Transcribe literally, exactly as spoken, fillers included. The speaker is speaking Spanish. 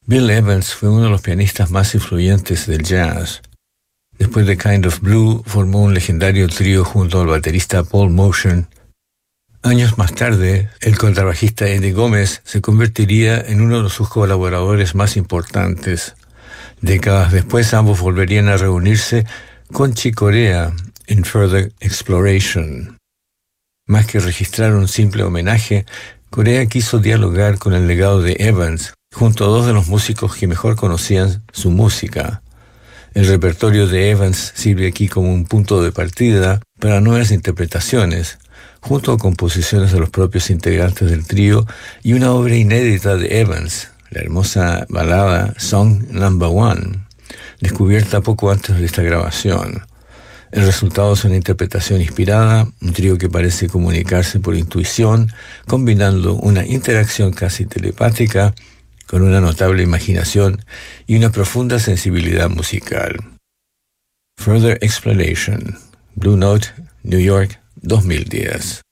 Bill Evans fue uno de los pianistas más influyentes del jazz. Después de Kind of Blue, formó un legendario trío junto al baterista Paul Motian. Años más tarde, el contrabajista Eddie Gómez se convertiría en uno de sus colaboradores más importantes. Décadas después, ambos volverían a reunirse con Chick Corea en Further Exploration. Más que registrar un simple homenaje, Corea quiso dialogar con el legado de Evans, junto a dos de los músicos que mejor conocían su música. El repertorio de Evans sirve aquí como un punto de partida para nuevas interpretaciones, junto a composiciones de los propios integrantes del trío y una obra inédita de Evans, la hermosa balada Song Number One, descubierta poco antes de esta grabación. El resultado es una interpretación inspirada, un trío que parece comunicarse por intuición, combinando una interacción casi telepática con una notable imaginación y una profunda sensibilidad musical. Further Exploration, Blue Note, New York, dos mil diez.